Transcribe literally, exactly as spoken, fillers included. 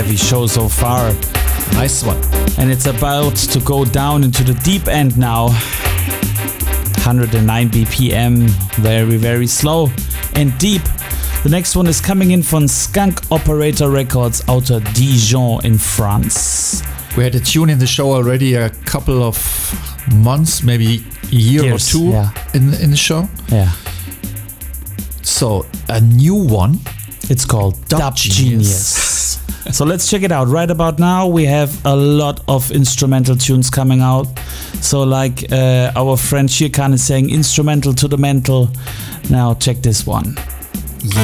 heavy show so far. Nice one. And it's about to go down into the deep end now. one hundred nine B P M, very, very slow and deep. The next one is coming in from Skunk Operator Records out of Dijon in France. We had a tune in the show already a couple of months, maybe a year Years, or two yeah. in, in the show. Yeah. So, a new one. It's called Dub, Dub Genius. Genius. So let's check it out. Right about now, we have a lot of instrumental tunes coming out. So like uh, our friend Shirkan is saying, instrumental to the mental. Now check this one.